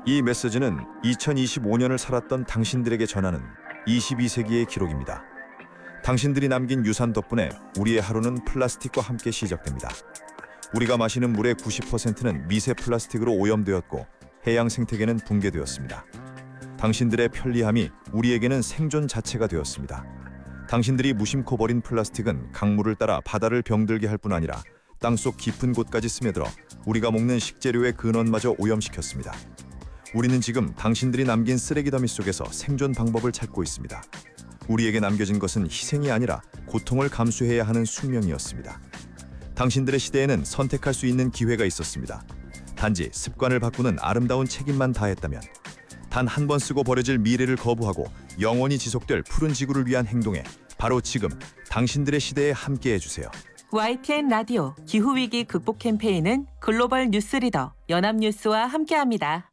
이 메시지는 2025년을 살았던 당신들에게 전하는 22세기의 기록입니다. 당신들이 남긴 유산 덕분에 우리의 하루는 플라스틱과 함께 시작됩니다. 우리가 마시는 물의 90%는 미세 플라스틱으로 오염되었고 해양 생태계는 붕괴되었습니다. 당신들의 편리함이 우리에게는 생존 자체가 되었습니다. 당신들이 무심코 버린 플라스틱은 강물을 따라 바다를 병들게 할 뿐 아니라 땅속 깊은 곳까지 스며들어 우리가 먹는 식재료의 근원마저 오염시켰습니다. 우리는 지금 당신들이 남긴 쓰레기 더미 속에서 생존 방법을 찾고 있습니다. 우리에게 남겨진 것은 희생이 아니라 고통을 감수해야 하는 숙명이었습니다. 당신들의 시대에는 선택할 수 있는 기회가 있었습니다. 단지 습관을 바꾸는 아름다운 책임만 다했다면, 단 한 번 쓰고 버려질 미래를 거부하고 영원히 지속될 푸른 지구를 위한 행동에 바로 지금 당신들의 시대에 함께해 주세요. YTN 라디오 기후위기 극복 캠페인은 글로벌 뉴스리더 연합뉴스와 함께합니다.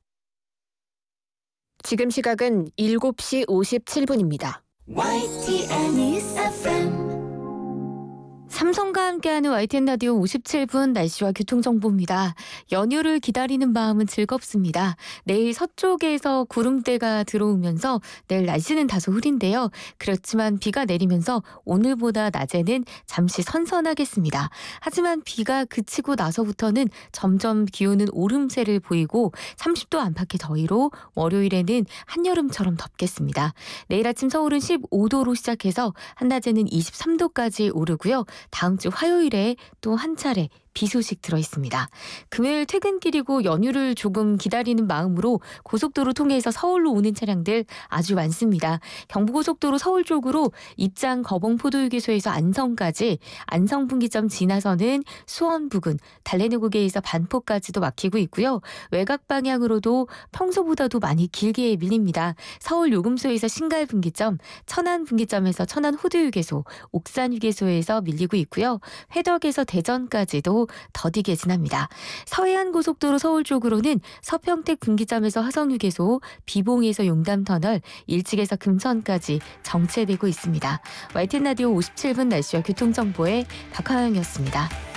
지금 시각은 7시 57분입니다. YTN News FM. 삼성과 함께하는 YTN 라디오 57분 날씨와 교통정보입니다. 연휴를 기다리는 마음은 즐겁습니다. 내일 서쪽에서 구름대가 들어오면서 내일 날씨는 다소 흐린데요. 그렇지만 비가 내리면서 오늘보다 낮에는 잠시 선선하겠습니다. 하지만 비가 그치고 나서부터는 점점 기온은 오름세를 보이고 30도 안팎의 더위로 월요일에는 한여름처럼 덥겠습니다. 내일 아침 서울은 15도로 시작해서 한낮에는 23도까지 오르고요. 다음 주 화요일에 또 한 차례 비 소식 들어있습니다. 금요일 퇴근길이고 연휴를 조금 기다리는 마음으로 고속도로 통해서 서울로 오는 차량들 아주 많습니다. 경부고속도로 서울 쪽으로 입장 거봉포도휴게소에서 안성까지, 안성분기점 지나서는 수원 부근, 달래내고개에서 반포까지도 막히고 있고요. 외곽 방향으로도 평소보다도 많이 길게 밀립니다. 서울 요금소에서 신갈분기점, 천안분기점에서 천안호두휴게소, 옥산휴게소에서 밀리고 있고요. 회덕에서 대전까지도 더디게 지납니다. 서해안고속도로 서울 쪽으로는 서평택 분기점에서 화성휴게소, 비봉에서 용담터널, 일찍에서 금천까지 정체되고 있습니다. YTN 라디오 57분 날씨와 교통정보의 박하영이었습니다.